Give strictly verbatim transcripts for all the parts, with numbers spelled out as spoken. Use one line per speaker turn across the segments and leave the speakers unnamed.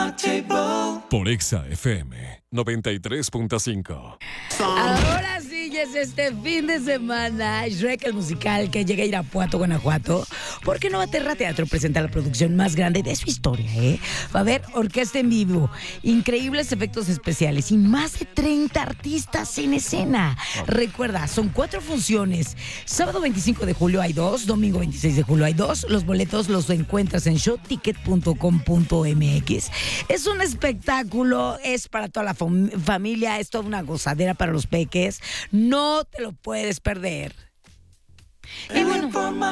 Por Exa F M noventa y tres punto cinco.
Ahora sí, ya es este fin de semana. Shrek, el musical que llega a Irapuato, Guanajuato. Porque Novaterra Teatro presenta la producción más grande de su historia, ¿eh? Va a haber orquesta en vivo, increíbles efectos especiales y más de treinta artistas en escena. Recuerda, son cuatro funciones. Sábado veinticinco de julio hay dos, domingo veintiséis de julio hay dos. Los boletos los encuentras en showticket punto com punto m x. Es un espectáculo, es para toda la fam- familia, es toda una gozadera para los peques. No te lo puedes perder. Y bueno,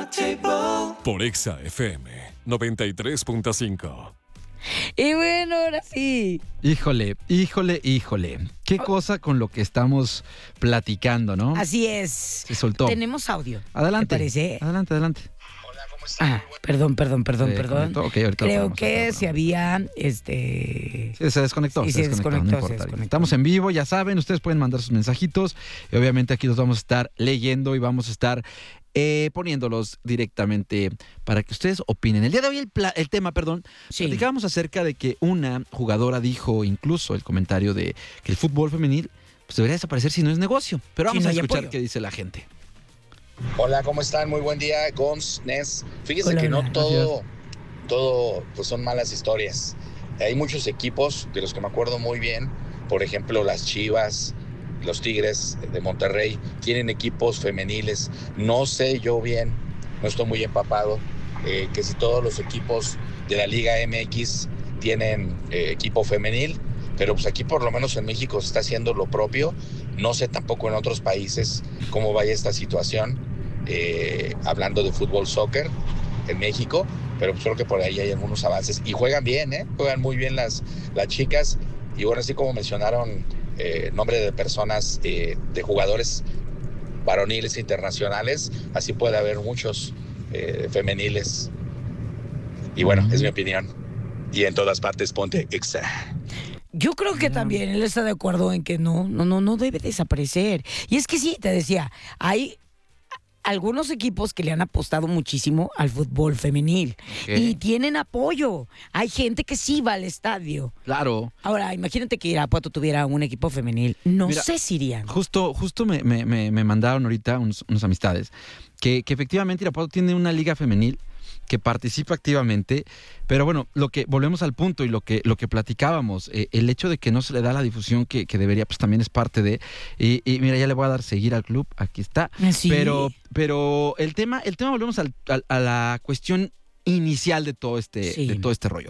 Por Exa F M noventa y tres punto cinco.
y bueno, ahora sí.
Híjole, híjole, híjole. Qué cosa con lo que estamos platicando, ¿no?
Así es.
Se soltó.
Tenemos audio.
Adelante.
¿Te parece?
Adelante, adelante.
Ah, perdón, perdón, perdón,
Se
perdón.
conectó. Ok, ahorita lo
Creo
ponemos,
que
ahorita lo
se había, este...
Sí, se desconectó.
Sí,
se
se
desconectó,
desconectó,
no
se
importa.
desconectó.
Estamos en vivo, ya saben, ustedes pueden mandar sus mensajitos y obviamente aquí los vamos a estar leyendo y vamos a estar eh, poniéndolos directamente para que ustedes opinen. El día de hoy el, pla- el tema, perdón,
Sí.
platicábamos acerca de que una jugadora dijo incluso el comentario de que el fútbol femenil pues debería desaparecer si no es negocio. Pero
Si
vamos
no
a
hay
escuchar
apoyo.
qué dice la gente.
Hola, ¿cómo están? Muy buen día, Gons, Nes. Fíjense
Hola,
que no
hola.
todo, todo pues son malas historias. Hay muchos equipos de los que me acuerdo muy bien, por ejemplo, las Chivas, los Tigres de Monterrey, tienen equipos femeniles. No sé yo bien, no estoy muy empapado, eh, que si todos los equipos de la Liga M X tienen eh, equipo femenil, pero pues aquí por lo menos en México se está haciendo lo propio. No sé tampoco en otros países cómo vaya esta situación, eh, hablando de fútbol, soccer en México, pero pues creo que por ahí hay algunos avances y juegan bien, ¿eh? Juegan muy bien las, las chicas y bueno, así como mencionaron eh, nombre de personas, eh, de jugadores varoniles internacionales, así puede haber muchos eh, femeniles y bueno,
Ujú.
es mi opinión y en todas partes ponte Exa.
Yo creo que también él está de acuerdo en que no, no, no, no debe desaparecer. Y es que sí, te decía, hay algunos equipos que le han apostado muchísimo al fútbol femenil
Ok.
y tienen apoyo. Hay gente que sí va al estadio.
Claro.
Ahora, imagínate que Irapuato tuviera un equipo femenil. No
Mira,
sé si irían.
Justo, justo me, me- me- me mandaron ahorita unos, unos amistades que, que efectivamente Irapuato tiene una liga femenil que participa activamente, pero bueno, lo que volvemos al punto y lo que lo que platicábamos, eh, el hecho de que no se le da la difusión que, que debería, pues también es parte de. Y, y mira, ya le voy a dar seguir al club, aquí está.
Sí.
Pero, pero el tema, el tema volvemos al- al- a la cuestión inicial de todo este,
Sí.
de todo este rollo.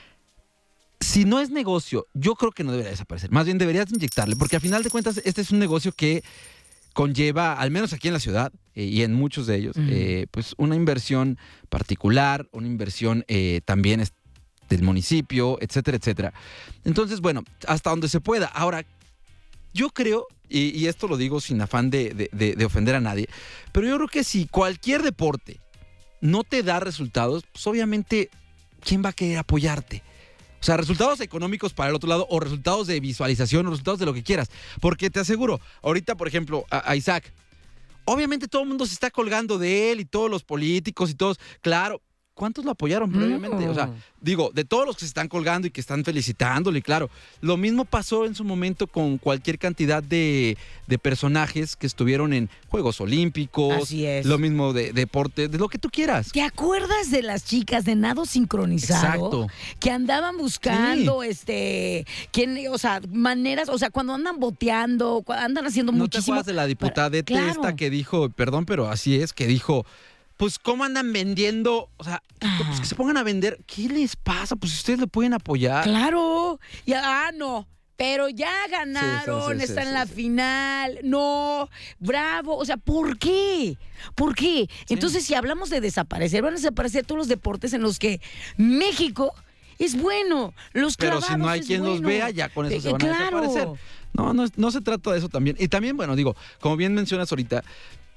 Si no es negocio, yo creo que no debería desaparecer. Más bien deberías inyectarle, porque al final de cuentas este es un negocio que conlleva, al menos aquí en la ciudad eh, y en muchos de ellos,
Ujú.
eh, pues una inversión particular, una inversión eh, también es del municipio, etcétera, etcétera. Entonces, bueno, hasta donde se pueda. Ahora, yo creo, y, y esto lo digo sin afán de, de- de- de ofender a nadie, pero yo creo que si cualquier deporte no te da resultados, pues obviamente, ¿quién va a querer apoyarte? O sea, resultados económicos para el otro lado o resultados de visualización o resultados de lo que quieras. Porque te aseguro, ahorita, por ejemplo, a, a Isaac, obviamente todo el mundo se está colgando de él y todos los políticos y todos, claro. ¿Cuántos lo apoyaron previamente? O sea,
No.
digo, de todos los que se están colgando y que están felicitándole, y claro. Lo mismo pasó en su momento con cualquier cantidad de, de personajes que estuvieron en Juegos Olímpicos.
Así es.
Lo mismo de deporte, de lo que tú quieras.
¿Te acuerdas de las chicas de nado sincronizado?
Exacto.
Que andaban buscando, este, quién, o sea, maneras, o sea, cuando andan boteando, cu- andan haciendo
¿No te
muchísimo.
acuerdas de la diputada
para- claro.
esta que dijo, perdón, pero así es, que dijo, pues, ¿cómo andan vendiendo? O sea,
Ah.
pues que se pongan a vender. ¿Qué les pasa? Pues ustedes le pueden apoyar.
Claro. Y, ah, no. Pero ya ganaron,
Sí, sí, sí,
está
sí,
en la
sí.
final. No, bravo. O sea, ¿por qué? ¿Por qué? Entonces, si hablamos de desaparecer, van a desaparecer todos los deportes en los que México es bueno. Los
Pero si
clavados
no hay
es
quien los
bueno.
vea, ya con eso
Eh,
se van a
claro.
desaparecer. No, no, es- no se trata de eso también. Y también, bueno, digo, como bien mencionas ahorita,